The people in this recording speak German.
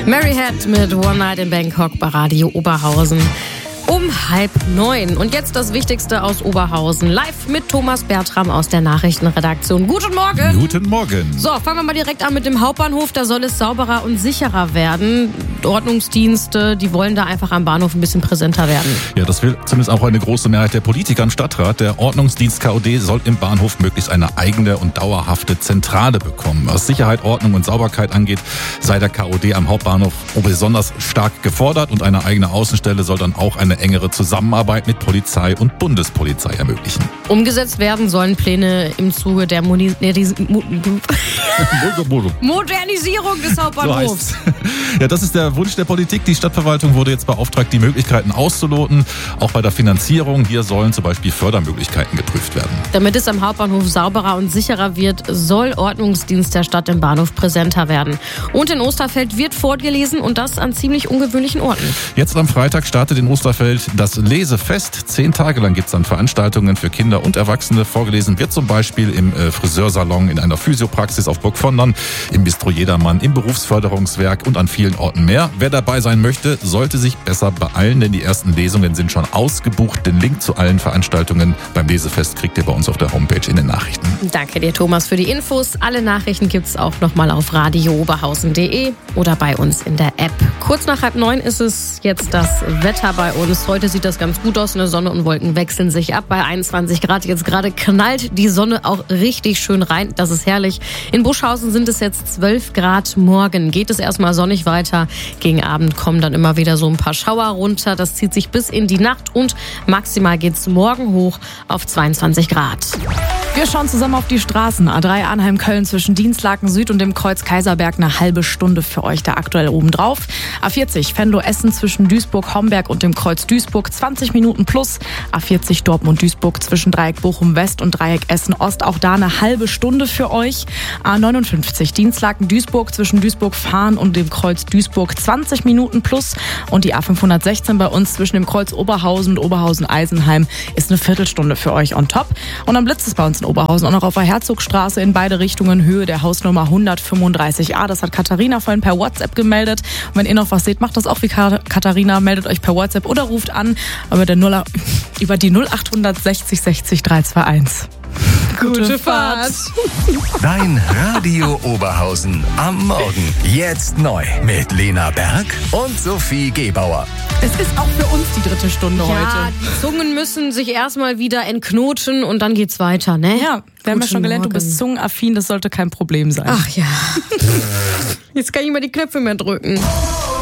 Mary Head mit One Night in Bangkok bei Radio Oberhausen. Um 8:30. Und jetzt das Wichtigste aus Oberhausen. Live mit Thomas Bertram aus der Nachrichtenredaktion. Guten Morgen. Guten Morgen. So, fangen wir mal direkt an mit dem Hauptbahnhof. Da soll es sauberer und sicherer werden. Ordnungsdienste, die wollen da einfach am Bahnhof ein bisschen präsenter werden. Ja, das will zumindest auch eine große Mehrheit der Politiker im Stadtrat. Der Ordnungsdienst KOD soll im Bahnhof möglichst eine eigene und dauerhafte Zentrale bekommen. Was Sicherheit, Ordnung und Sauberkeit angeht, sei der KOD am Hauptbahnhof besonders stark gefordert. Und eine eigene Außenstelle soll dann auch eine engere Zusammenarbeit mit Polizei und Bundespolizei ermöglichen. Umgesetzt werden sollen Pläne im Zuge der Modernisierung des Hauptbahnhofs. So ja, das ist der Wunsch der Politik. Die Stadtverwaltung wurde jetzt beauftragt, die Möglichkeiten auszuloten. Auch bei der Finanzierung. Hier sollen zum Beispiel Fördermöglichkeiten geprüft werden. Damit es am Hauptbahnhof sauberer und sicherer wird, soll Ordnungsdienst der Stadt im Bahnhof präsenter werden. Und in Osterfeld wird vorgelesen und das an ziemlich ungewöhnlichen Orten. Jetzt am Freitag startet in Osterfeld das Lesefest. 10 Tage lang gibt es dann Veranstaltungen für Kinder und Erwachsene. Vorgelesen wird zum Beispiel im Friseursalon, in einer Physiopraxis auf Burg Vondern, im Bistro Jedermann, im Berufsförderungswerk und an vielen Orten mehr. Wer dabei sein möchte, sollte sich besser beeilen, denn die ersten Lesungen sind schon ausgebucht. Den Link zu allen Veranstaltungen beim Lesefest kriegt ihr bei uns auf der Homepage in den Nachrichten. Danke dir, Thomas, für die Infos. Alle Nachrichten gibt es auch nochmal auf radiooberhausen.de oder bei uns in der App. Kurz nach 8:30 ist es jetzt das Wetter bei uns. Heute sieht das ganz gut aus. Sonne und Wolken wechseln sich ab bei 21 Grad. Jetzt gerade knallt die Sonne auch richtig schön rein. Das ist herrlich. In Buschhausen sind es jetzt 12 Grad. Morgen geht es erstmal sonnig weiter. Gegen Abend kommen dann immer wieder so ein paar Schauer runter. Das zieht sich bis in die Nacht und maximal geht es morgen hoch auf 22 Grad. Wir schauen zusammen auf die Straßen. A3 Arnheim-Köln zwischen Dienstlaken Süd und dem Kreuz Kaiserberg eine halbe Stunde für euch da aktuell obendrauf. A40 Venlo-Essen zwischen Duisburg-Homberg und dem Kreuz Duisburg 20 Minuten plus. A40 Dortmund-Duisburg zwischen Dreieck Bochum-West und Dreieck Essen-Ost auch da eine halbe Stunde für euch. A59 Dienstlaken-Duisburg zwischen Duisburg-Fahn und dem Kreuz Duisburg 20 Minuten plus. Und die A516 bei uns zwischen dem Kreuz Oberhausen und Oberhausen-Eisenheim ist eine Viertelstunde für euch on top. Und dann blitzt es bei uns in Oberhausen auch noch auf der Herzogstraße in beide Richtungen, Höhe der Hausnummer 135a. Das hat Katharina vorhin per WhatsApp gemeldet. Und wenn ihr noch was seht, macht das auch wie Katharina, meldet euch per WhatsApp oder ruft an über die 0860 60 321. Gute Fahrt. Dein Radio Oberhausen am Morgen. Jetzt neu mit Lena Berg und Sophie Gebauer. Es ist auch für uns die 3. Stunde Ja, heute. die Zungen müssen sich erstmal wieder entknoten und dann geht's weiter, ne? Ja, wir haben ja schon gelernt, du bist zungenaffin, das sollte kein Problem sein. Ach ja. Jetzt kann ich mal die Knöpfe mehr drücken.